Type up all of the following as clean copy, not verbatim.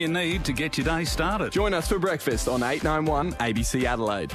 You need to get your day started. Join us for breakfast on 891 ABC Adelaide.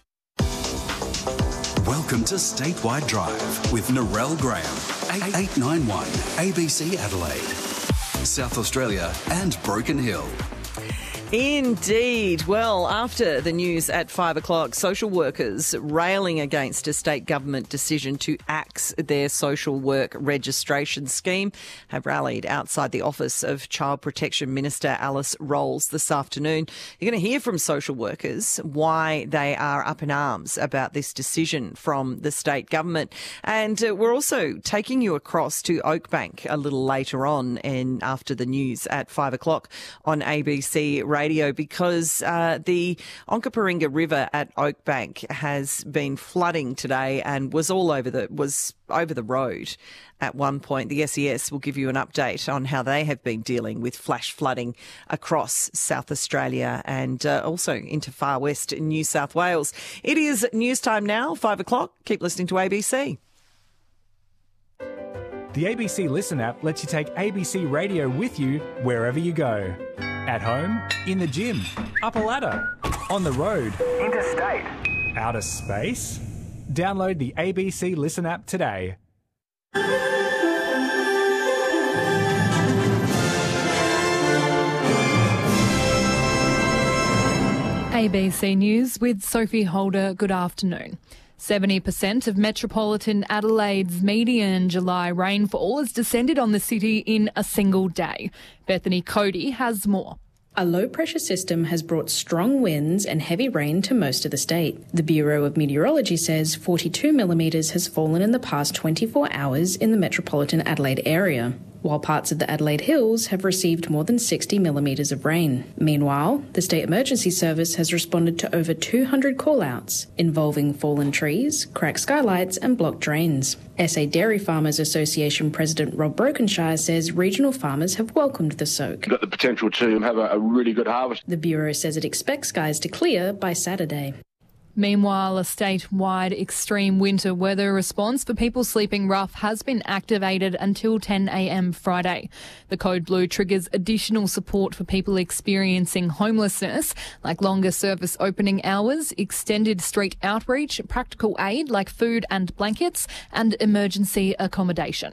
Welcome to Statewide Drive with Narelle Graham, 891 ABC Adelaide, South Australia and Broken Hill. Indeed. Well, after the news at 5 o'clock, social workers railing against a state government decision to axe their social work registration scheme have rallied outside the office of Child Protection Minister Alice Rolls this afternoon. You're going to hear from social workers why they are up in arms about this decision from the state government. And we're also taking you across to Oakbank a little later on and after the news at 5 o'clock on ABC Radio, because the Onkaparinga River at Oakbank has been flooding today and was over the road at one point. The SES will give you an update on how they have been dealing with flash flooding across South Australia and also into far west New South Wales. It is news time now, 5 o'clock. Keep listening to ABC. The ABC Listen app lets you take ABC Radio with you wherever you go. At home, in the gym, up a ladder, on the road, interstate, outer space. Download the ABC Listen app today. ABC News with Sophie Holder. Good afternoon. 70% of metropolitan Adelaide's median July rainfall has descended on the city in a single day. Bethany Cody has more. A low-pressure system has brought strong winds and heavy rain to most of the state. The Bureau of Meteorology says 42 millimetres has fallen in the past 24 hours in the metropolitan Adelaide area, while parts of the Adelaide Hills have received more than 60 millimetres of rain. Meanwhile, the State Emergency Service has responded to over 200 call-outs involving fallen trees, cracked skylights and blocked drains. SA Dairy Farmers Association President Rob Brokenshire says regional farmers have welcomed the soak. Got the potential to have a really good harvest. The Bureau says it expects skies to clear by Saturday. Meanwhile, a statewide extreme winter weather response for people sleeping rough has been activated until 10 a.m. Friday. The Code Blue triggers additional support for people experiencing homelessness, like longer service opening hours, extended street outreach, practical aid like food and blankets, and emergency accommodation.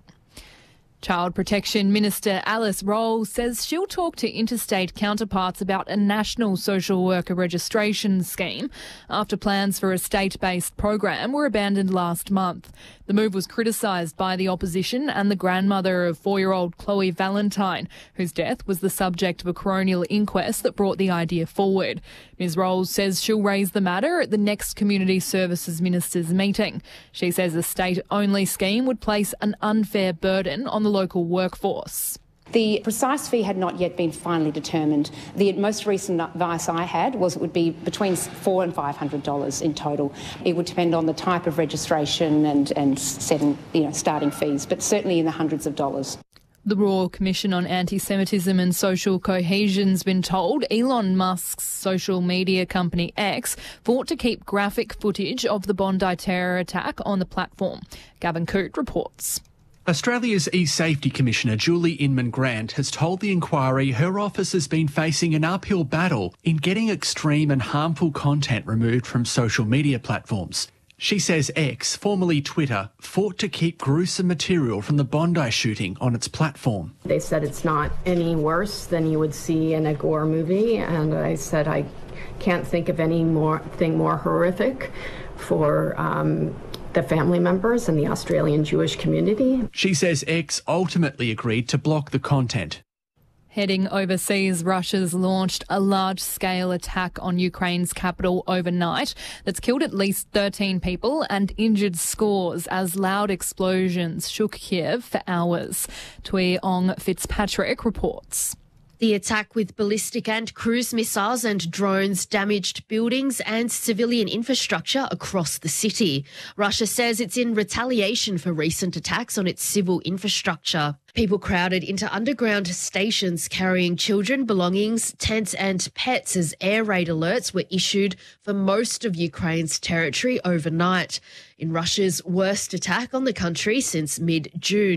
Child Protection Minister Alice Rolls says she'll talk to interstate counterparts about a national social worker registration scheme after plans for a state-based program were abandoned last month. The move was criticised by the opposition and the grandmother of 4-year-old Chloe Valentine, whose death was the subject of a coronial inquest that brought the idea forward. Ms Rolls says she'll raise the matter at the next Community Services Ministers' meeting. She says a state-only scheme would place an unfair burden on the local workforce. The precise fee had not yet been finally determined. The most recent advice I had was it would be between $400 and $500 in total. It would depend on the type of registration and setting, starting fees, but certainly in the hundreds of dollars. The Royal Commission on Anti-Semitism and Social Cohesion's been told Elon Musk's social media company X fought to keep graphic footage of the Bondi terror attack on the platform. Gavin Coote reports. Australia's e-Safety Commissioner Julie Inman-Grant has told the inquiry her office has been facing an uphill battle in getting extreme and harmful content removed from social media platforms. She says X, formerly Twitter, fought to keep gruesome material from the Bondi shooting on its platform. They said it's not any worse than you would see in a gore movie, and I said I can't think of anything more horrific for the family members and the Australian Jewish community. She says X ultimately agreed to block the content. Heading overseas, Russia's launched a large-scale attack on Ukraine's capital overnight that's killed at least 13 people and injured scores as loud explosions shook Kiev for hours. Tui Ong Fitzpatrick reports. The attack with ballistic and cruise missiles and drones damaged buildings and civilian infrastructure across the city. Russia says it's in retaliation for recent attacks on its civil infrastructure. People crowded into underground stations carrying children, belongings, tents and pets as air raid alerts were issued for most of Ukraine's territory overnight, in Russia's worst attack on the country since mid-June.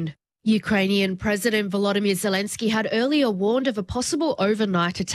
Ukrainian President Volodymyr Zelensky had earlier warned of a possible overnight attack